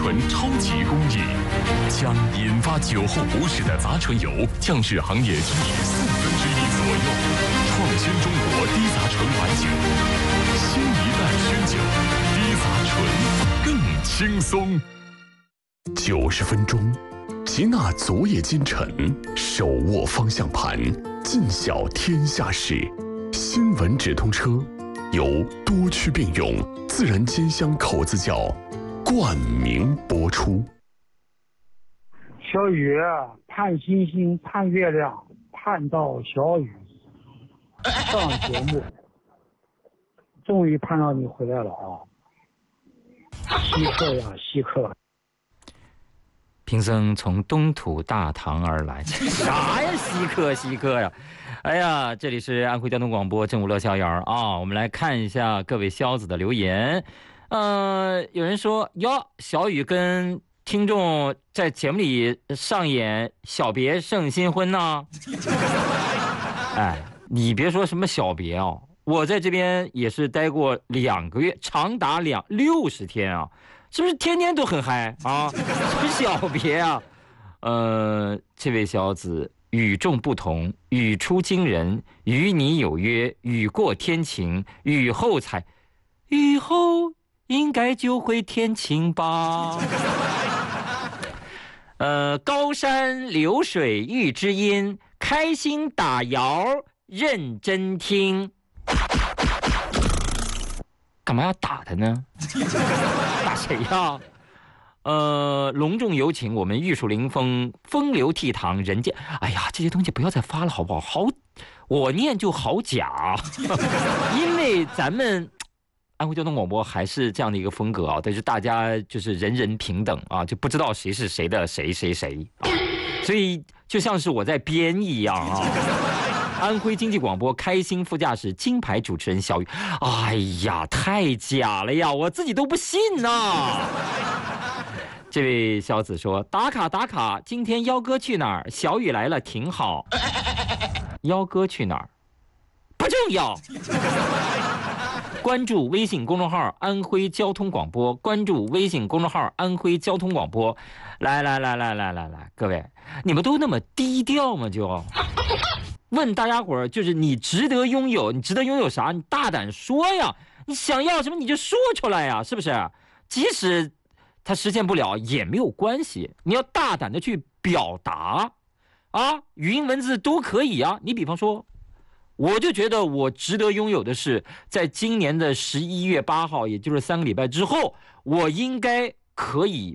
醇超级工艺，将引发酒后不适的杂醇油降至行业均值1/4左右，创新中国低杂醇白酒。新一代宣酒，低杂醇更轻松。90分钟，吉纳昨夜今晨，手握方向盘，尽晓天下事。新闻直通车由多区并用自然兼香口子窖冠名播出。 小雨盼星星盼月亮，盼到小雨上节目，终于盼到你回来了啊！稀客呀，稀客！ 贫僧从东土大唐而来，啥呀？稀客稀客呀！哎呀，这里是安徽交通广播正午乐逍遥啊，我们来看一下各位肖子的留言。有人说哟，小雨跟听众在节目里上演小别胜新婚呢。哎，你别说什么小别哦，我在这边也是待过2个月，长达60天啊，是不是天天都很嗨啊？什么小别啊？这位小子与众不同，语出惊人，与你有约，雨过天晴，雨后应该就会天晴吧。高山流水遇知音，开心打摇认真听。干嘛要打他呢？打谁呀？隆重有请我们玉树临风，风流倜傥，人间。哎呀，这些东西不要再发了，好不好？我念就好假，因为咱们安徽交通广播还是这样的一个风格啊，但是大家就是人人平等啊，就不知道谁是谁的谁啊，所以就像是我在编一样啊。安徽经济广播开心副驾驶金牌主持人小雨，哎呀，太假了呀，我自己都不信呐。这位小子说：“打卡，今天幺哥去哪儿？小雨来了，挺好。幺哥去哪儿？不重要。关注微信公众号安徽交通广播，关注微信公众号安徽交通广播。来，各位，你们都那么低调吗？就问大家伙儿，就是你值得拥有啥？你大胆说呀！你想要什么你就说出来呀，是不是？即使它实现不了也没有关系，你要大胆的去表达啊，语音文字都可以啊。你比方说，我就觉得我值得拥有的是，在今年的11月8号，也就是3个礼拜之后，我应该可以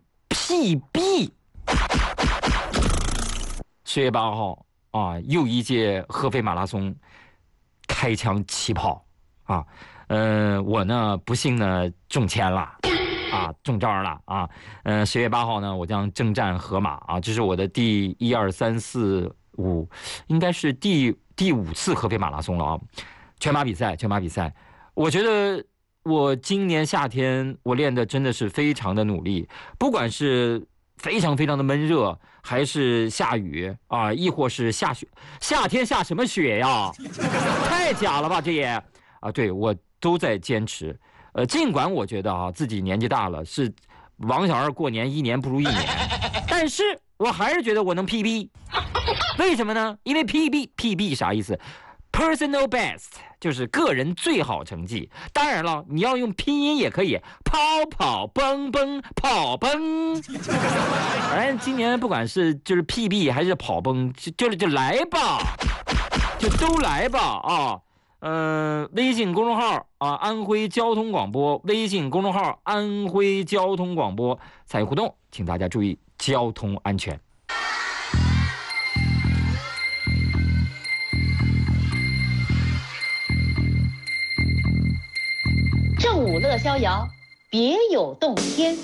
PB。10月8号啊，又一届合肥马拉松开枪起跑啊，我呢不幸呢中签了。啊，中招了啊！10月8号呢，我将征战河马啊，这是我的第1、2、3、4、5，应该是第5次合肥马拉松了啊！全马比赛，我觉得我今年夏天我练的真的是非常的努力，不管是非常的闷热，还是下雨啊，亦或是下雪，夏天下什么雪呀？太假了吧，这也啊，对我都在坚持。尽管我觉得啊自己年纪大了，是王小二过年1年不如1年，但是我还是觉得我能 PB。为什么呢？因为 PB 啥意思？ Personal best 就是个人最好成绩。当然了，你要用拼音也可以，跑蹦跑奔。反正今年不管是就是 PB 还是跑蹦，就来吧，就都来吧啊！微信公众号啊，安徽交通广播，微信公众号安徽交通广播，参与互动，请大家注意交通安全。 正午乐逍遥，别有洞天。